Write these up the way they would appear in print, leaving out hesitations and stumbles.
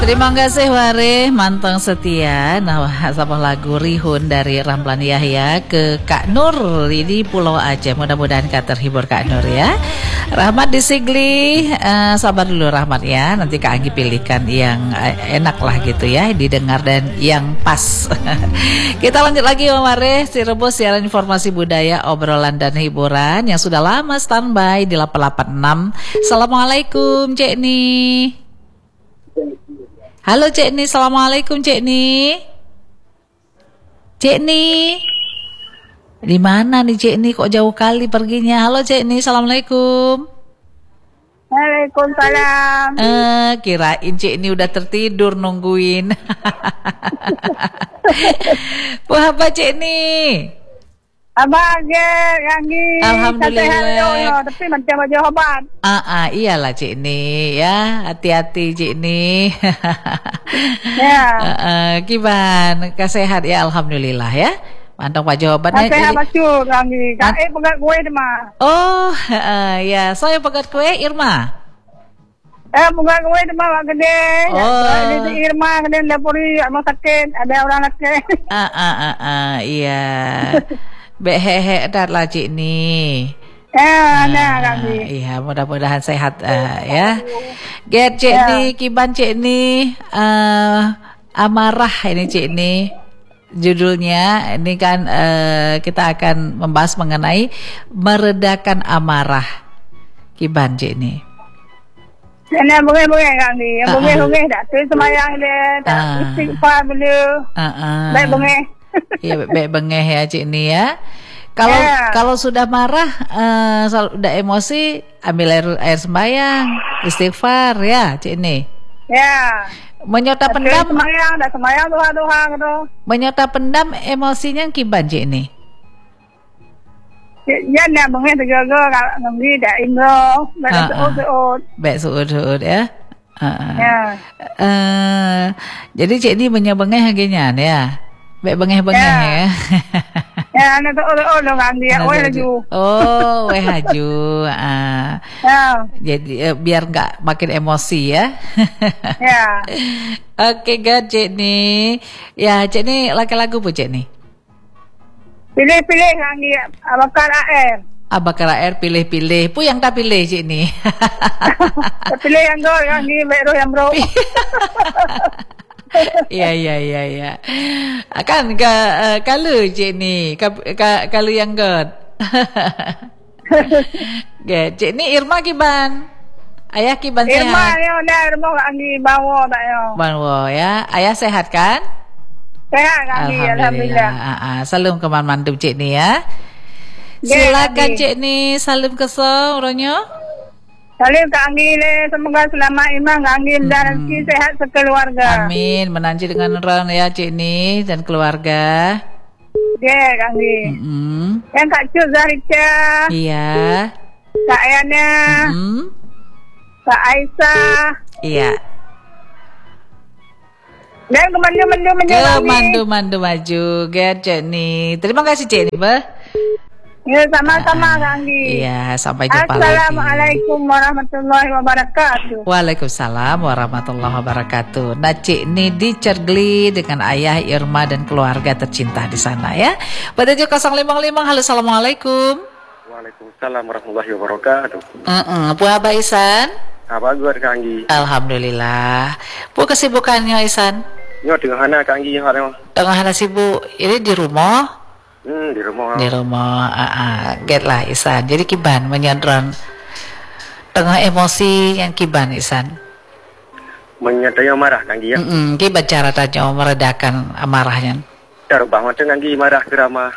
Terima kasih Wareh Mantong setia. Nah, sama lagu Rihun dari Ramlan Yahya ke Kak Nur di Pulau Aceh. Mudah-mudahan Kak terhibur Kak Nur ya. Rahmat di Sigli, sabar dulu Rahmat ya. Nanti Kak Anggi pilihkan yang enak lah gitu ya, didengar dan yang pas. Kita lanjut lagi Wareh, si Rebus siaran informasi budaya, obrolan dan hiburan yang sudah lama standby di 886. Assalamualaikum Cek Ni. Halo Cek Ni, assalamualaikum Cek Ni. Cek Ni, di mana nih Cek Ni? Kok jauh kali perginya? Halo Cek Ni, assalamualaikum. Waalaikumsalam. Kirain Cek Ni udah tertidur nungguin. Wah apa Cek Ni? Abang Anggi. Alhamdulillah. Tapi macam jawaban. Iyalah Cik Ni ya, hati-hati Cik Ni. Ya. Gimana? Sehat ya, alhamdulillah ya. Mantap Pak jawabannya. Sehat bacur Anggi. Kak pegat kue mah. Oh, ya, saya pegat kue Irma. Pegat kue mah gede. Oh. Ini Irma gede dapuri mau sakit, ada orang laki. Iya. Behehe datlah Cik Ni. Iya, mudah-mudahan sehat ya. Get Cik Ni, kiban Cik Ni, amarah ini Cik Ni. Judulnya ini kan kita akan membahas mengenai meredakan amarah. Kiban Cik Ni. Ini bunga-bunga kan ni. Bunga-bunga dah tu semayang dia, tak istighfar beliau. Baik bunga. Iya, baik bengeh ya Cik Ni ya. Kalau sudah marah, sudah emosi, ambil air sembayang, istighfar ya Cik Ni. Ya. Menyota pendam. Sembayang doa gitu. Menyota pendam emosinya kiban Cik Ni. Ya nak bengeh terjaga kalau ngambil dah imro, suud. Baik suud ya. Ya. Jadi Cik Ni menyebengeh haginya ya. Baik bengeh-bengeh ya. Ya, anak tu orang kan dia, weh haju. Oh, weh haju. Ya. Jadi biar enggak makin emosi ya. Ya. Oke, Cik Ni. Ya, Cik Ni lagu bu Cik Ni. Pilih-pilih kan dia, bakar air. Bakar air pilih-pilih. Pu yang tak pilih Cik Ni. Pilih yang gol kan dia, baik yang bro. Iya. Kan kalau Cik Ni, kalau yang god. Cik Ni Irma kiban. Ayah kiban sehat. Irma lagi bawa tak yo. Bawa ya. Ayah sehat kan? Sehat lagi alhamdulillah. Salam ke mantu Cik Ni ya. Silakan Cik Ni, salam kesel orangnya. Salim Kak Anggi, semoga selamat iman Kak Anggi dan rezeki sehat sekeluarga. Amin, menanti dengan orang ya Cik Ni dan keluarga. Ya Kak Anggi. Yang Kak Cut Zahrica. Iya. Kak Ayana. Kak Aisyah. Iya. Dan kemandu maju Cik Ni. Terima kasih Cik Ni. Ya, sama-sama Kak Anggi. Iya, sampai jumpa lagi. Assalamualaikum warahmatullahi wabarakatuh. Waalaikumsalam warahmatullahi wabarakatuh. Nah, Cik Ni di Cergli dengan ayah Irma dan keluarga tercinta di sana ya. Pada 055. Halo, assalamualaikum. Waalaikumsalam warahmatullahi wabarakatuh. Bu Abah Isan. Apa gue Kak Anggi? Alhamdulillah. Bu kesibukannya Isan? Yo tengah hana Kak Anggi Tengah hana sibuk. Ini di rumah. Di rumah. Di rumah, get lah Isan. Jadi kiban menyandron tengah emosi yang kiban Isan. Menyadari marah Kang Gi ya. Kiban cara tanya meredakan amarahnya. Taruh banget Kang Gi marah geramah.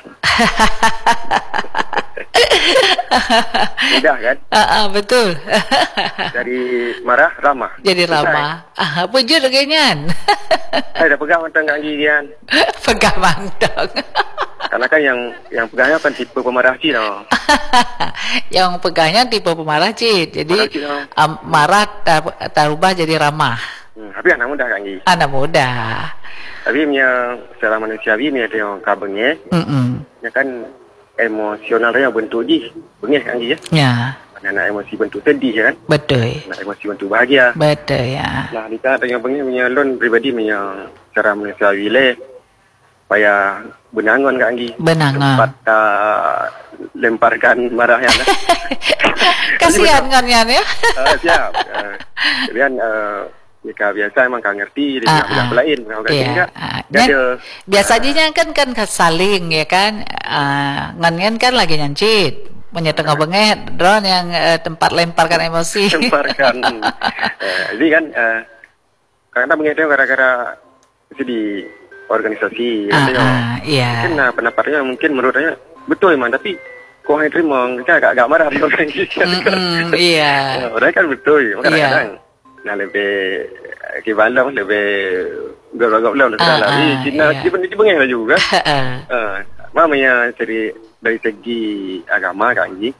Mudah kan? Betul. Dari marah ramah. Jadi ramah. Pujur kayaknya. Ada pegang mantang Kang Gi kan. Pegang mantang. Karena kan yang pegangnya kan tipe pemarah Cid. Yang pegangnya tipe pemarah Cid. Jadi marah tak rubah jadi ramah. Tapi anak muda Kang Gi. Anak muda. Tapi secara manusiawi ada yang kabengnya. Ya kan emosionalnya bentuk di bengih Kang Gi ya. Ya. Nak emosi bentuk sedih kan. Betul. Nak emosi bentuk bahagia. Betul ya. Nah, kita tengok punya lon pribadi punya cara manusiawi le supaya benangon Kak Anggi. Benangon. Tempat lemparkan marahnya kan. Kasihan kan ya. Siap. Kemudian jika biasa emang Kak ngerti dia bilang lain kalau enggak biasanya kan saling ya kan. Ngan kan lagi nyancit. Menyetengah bengek drone yang tempat lemparkan emosi. Lemparkan. Jadi kan kadang begitu gara-gara itu di organisasi iya. Mungkin pendapatnya mungkin menurut saya betul memang, tapi kok hanya terima kita agak marah di organisasi. Iya. Orang kan betul kadang-kadang lebih kibalam lebih gagap-gagap lah Cina dia bengek juga. Mamanya dari segi agama Kak Anggi,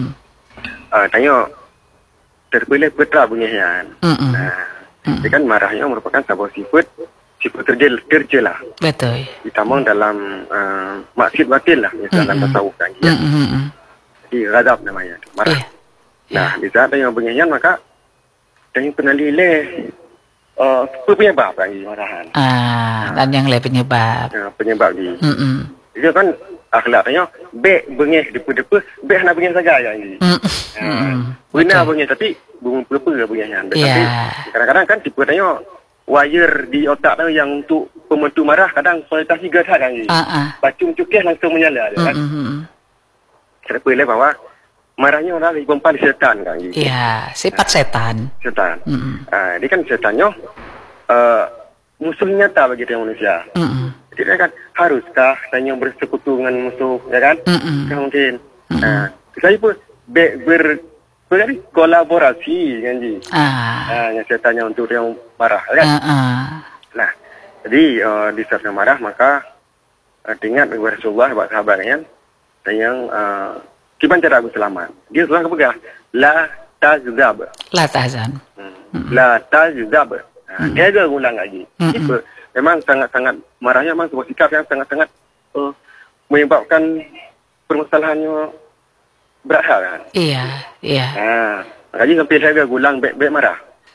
tanya terpilih putra bunyian. Dia kan marahnya merupakan sebuah sifat tercela. Betul. Ditambah dalam maksiat batil lah, misalnya dalam tasawuf Kak Anggi. Jadi ghadab namanya, marah. Nah, di saat tanya bunyian maka tanya penalileh penyebab Kak Anggi marahan. Dan yang lain penyebab. Penyebab di. Dia kan akhlaknya bengih depa-depa nak bengih saja ya ini. Benar bengih tapi bunga pelapa bengihnya. Tapi kadang-kadang kan tipe tanya wire di otak tu yang untuk pementu marah kadang kualitas 3 dah kan ini. Bacung cukih langsung menyala kan. Terpilih bahwa marahnya orang dipompa di setan kan ini. Iya, sifat setan. Setan. Dia kan setannya musuh nyata bagi manusia. Jadi kan haruskah saya bersekutu dengan musuh, ya kan? Kan mungkin. Saya pun berkolaborasi kan ji. Yang saya tanya untuk yang marah, kan? Nah, jadi di saat yang marah maka ingat Rasulullah buat sahabatnya yang gimana cara aku selamat? Dia sudah kepegah la tazab. La tahzan. La tazab. Dia agak ulang lagi. Memang sangat-sangat marahnya, memang sebuah sikap yang sangat-sangat menyebabkan permasalahannya berat kan. Iya. Makanya sampai saya agak ulang baik marah.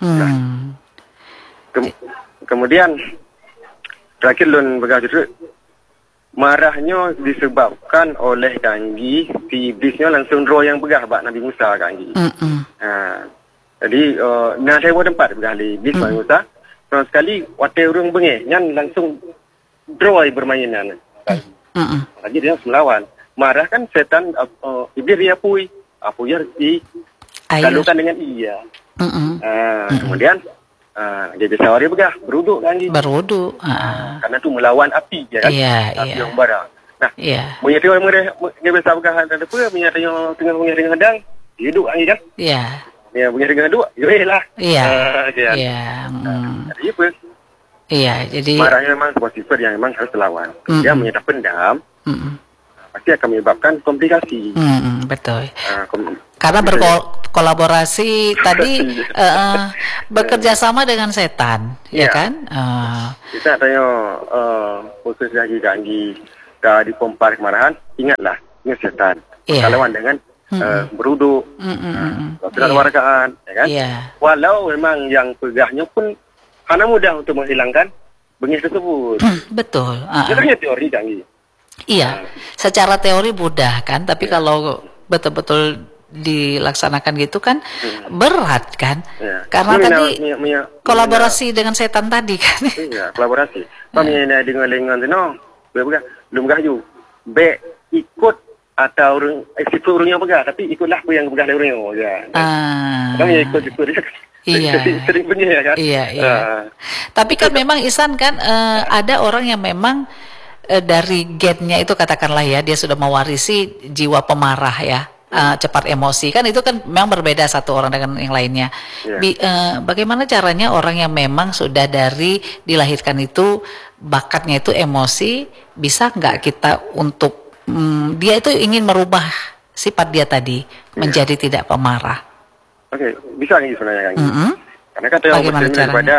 Kemudian terakhir lun berkata marahnya disebabkan oleh Kanggi si iblisnya langsung roh yang begah bak Nabi Musa Kanggi. Jadi saya buat tempat begah di iblis Nabi Musa. Sama sekali watai urung bengih nyan langsung drawai bermainan. Lagi dia melawan. Marah kan setan iblis dia apui di lalukan dengan iya. Kemudian dia biasa hari begah beruduk lagi. Beruduk. Karena tu melawan api ya kan. Api yang bara. Nah, punya dia dia biasa begah ada apa punya tengah dengan hadang hidup lagi kan. Ya, punya dengan dua, lah. Jadi apa? Jadi marahnya memang sebuah sifat yang memang harus lawan. Dia menyatakan pendam, pasti akan menyebabkan komplikasi. Betul. Karena berkolaborasi tadi bekerja sama dengan setan, ya kan? Kita tanya khusus lagi Kanggi di pompa kemarahan, ingatlah, ingat setan. Lawan dengan beruduk, tidak wargaan, ya kan? Walau memang yang pegahnya pun karena mudah untuk menghilangkan bengis tersebut. Betul. Itu hanya teori kan? Iya, secara teori mudah kan, tapi kalau betul-betul dilaksanakan gitu kan berat kan? Karena tadi kolaborasi dengan setan tadi kan? Iya, kolaborasi. Pamina dengan no, belum gayu, ikut atau ikut orangnya pegah, tapi ikutlah apa yang pegah orangnya. Orang yang ikut dia sering punya ya kan. Tapi kan memang Ihsan kan ada orang yang memang dari gennya itu katakanlah ya dia sudah mewarisi jiwa pemarah ya, cepat emosi kan, itu kan memang berbeda satu orang dengan yang lainnya. Bagaimana caranya orang yang memang sudah dari dilahirkan itu bakatnya itu emosi, bisa nggak kita untuk dia itu ingin merubah sifat dia tadi menjadi tidak pemarah? Oke, bisa nih sebenarnya kan. Karena kata yang bercermin daripada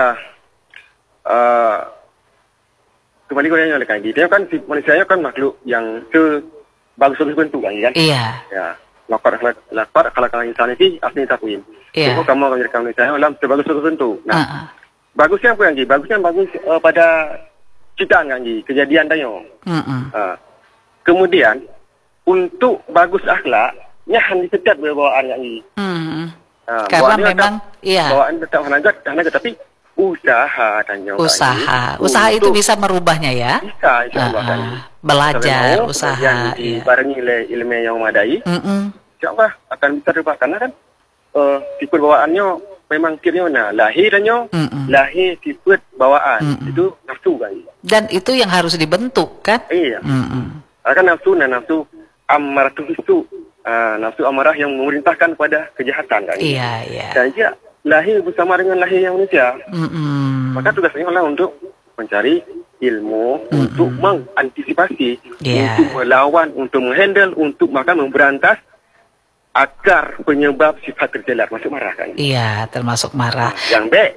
kembali kepada yang kan, dia kan manusianya kan makhluk yang bagus bentuk kan. Iya. Ya. lakar kalau insan ini asli takwim. Yeah. So, kamu akan direkam saya dalam sebagus tertentu. Nah, bagusnya apa yang bagusnya bagus pada citaan kan kejadian tanya. Kemudian untuk bagus akhlak, nyahan di setiap bawaan kan karena memang bawaan tetap hanagat tapi usaha tanya. Usaha itu bisa merubahnya ya. Bisa belajar usaha dibarengi oleh ilmu yang memadai. Insyaallah akan bisa dirubah karena kan tipe bawaannya memang kiranya lahirnya lahir tipe bawaan itu nafsu kan. Dan itu yang harus dibentuk kan? Iya. Kan nafsu amarah itu nafsu amarah yang memerintahkan pada kejahatan kan. Iya. Dan dia lahir bersama dengan lahir yang manusia. Maka tugasnya adalah untuk mencari ilmu, untuk mengantisipasi, untuk melawan, untuk menghandle, untuk bahkan memberantas akar penyebab sifat terjelar masuk marah kan. Iya, termasuk marah. Yang baik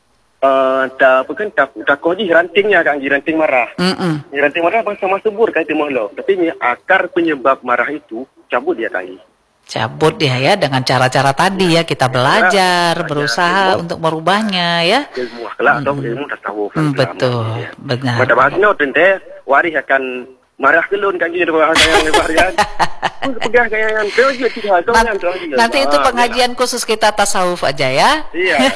tak koji rantingnya kan, ranting marah. Ranting marah sama subur kan itu makhluk. Tapi ini akar penyebab marah itu cabut dia tadi. Cabut dia ya dengan cara-cara tadi ya, kita belajar, berusaha untuk merubahnya ya. Ilmu akhlak atau ilmu tasawuf. Betul, benar. Pada bahasanya tentang waris akan marah kelun kan jadi bahasa yang varian. Pegah kayak nanti itu pengajian khusus kita tasawuf aja ya. Iya.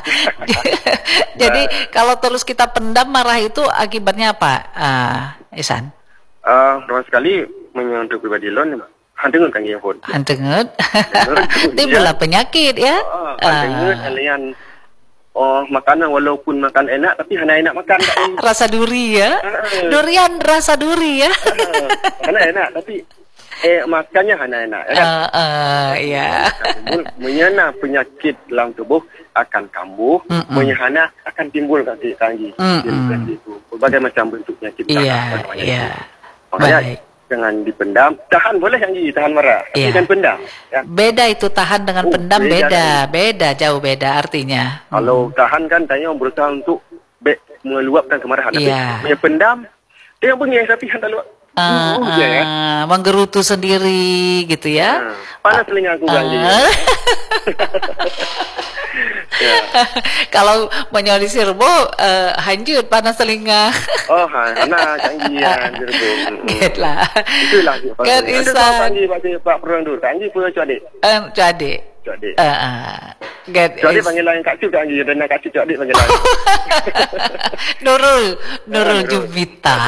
Jadi kalau terus kita pendam marah itu akibatnya apa, Ihsan? Pertama sekali menyentuh pribadi lon. Handengut kan dia pun. Handengut. Timbullah penyakit ya. Handengut kalian makanan walaupun makan enak tapi hanya enak makan kan. Rasa duri ya. Durian rasa duri ya. Hanya enak tapi makannya hanya enak ya kan. Iya. Menyana penyakit dalam tubuh akan kambuh, menyana akan timbul kaki kanji. Itu berbagai macam bentuknya kita. Iya. Makanya jangan dipendam, tahan boleh yang tahan marah, tapi jangan pendam. Ya. Beda itu tahan dengan pendam beda, jauh beda artinya. Kalau tahan kan tanya berusaha untuk meluapkan kemarahan, tapi pendam dia bengis tapi hendak luap. Menggerutu sendiri gitu ya. Panas telinga aku ganti. Kalau menyoli sirbo hanjut panas telinga. Anak canggihan sirbo. Getlah. Itulah. Kan Ihsan. Pak Perang dulu. Canggi pun cuadik. Cuadik. Cuadik panggil lain Kak Cik canggi dan Kak Cik cuadik panggil lain. Nurul Jumita.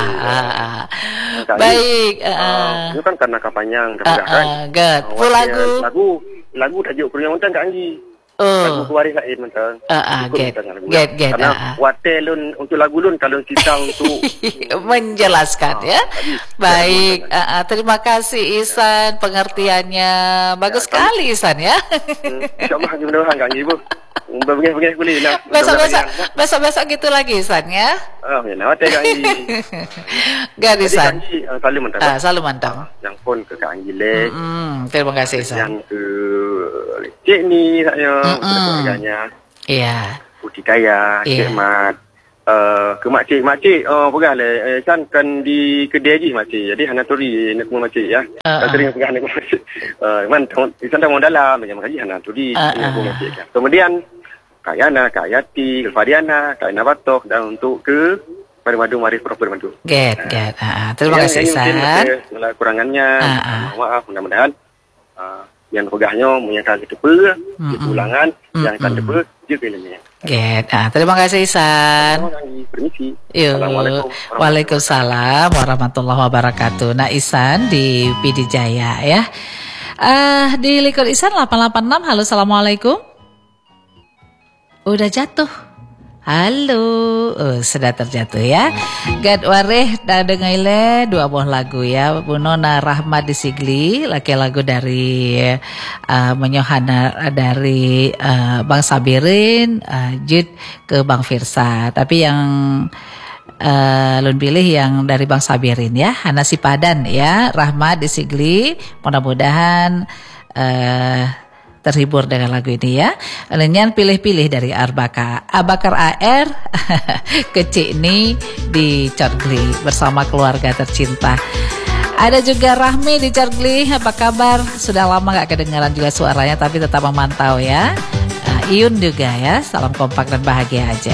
Baik. Itu kan karena kapanjang kan. Lagu tajuk Perang Mentang Kak Anggi. Lagu kewaris lain mentang. Karena watelun untuk lagu lun kalau kita untuk menjelaskan ya. Baik, terima kasih Ihsan pengertiannya. Bagus sekali Ihsan ya. Insyaallah mudah-mudahan Kak Ibu. Bengih-bengih boleh lah. Besok gitu lagi Ihsan ya. Ya nawat Kak Ibu. Gak Ihsan. Selalu mantap. Yang pun ke Kak Angile. Terima kasih Ihsan. Yang ke Cik ni saya keluarganya. Iya. Putih Kaya, Cik Mat. Ke makcik. Pegah le kan di kedai je makcik. Jadi hana turi nak rumah makcik ya. Sering pegah nak makcik. Man isan dah dalam macam kaji hana turi nak rumah makcik kan. Kemudian Kak Yana, Kak Yati, Fadiana, Kak Ina Batok dan untuk ke Madu Mari Proper Madu. Terima kasih Ihsan. Segala kurangannya, maaf mudah-mudahan yang pegahnya menyangka ketepa, ulangan, yang tak tepa, juga ilmunya. Terima kasih Ihsan. Permisi. Assalamualaikum. Waalaikumsalam warahmatullahi wabarakatuh. Nah Ihsan di PD Jaya ya. Di Likur Ihsan 886. Halo, assalamualaikum. Udah jatuh. Halo, sudah terjatuh ya. Gad wareh dengaile dua buah lagu ya. Bunona Rahmat Disigli, laki lagu dari menyohana dari Bang Sabirin, Jid ke Bang Firsa. Tapi yang Lun pilih yang dari Bang Sabirin ya, Hana Sipadan ya, Rahmat Disigli. Mudah-mudahan terhibur dengan lagu ini ya. Lenyan pilih-pilih dari Abakar AR Kecik ini di Cotgli bersama keluarga tercinta. Ada juga Rahmi di Cergli, apa kabar? Sudah lama gak kedengaran juga suaranya tapi tetap memantau ya. Iyun juga ya, salam kompak dan bahagia aja.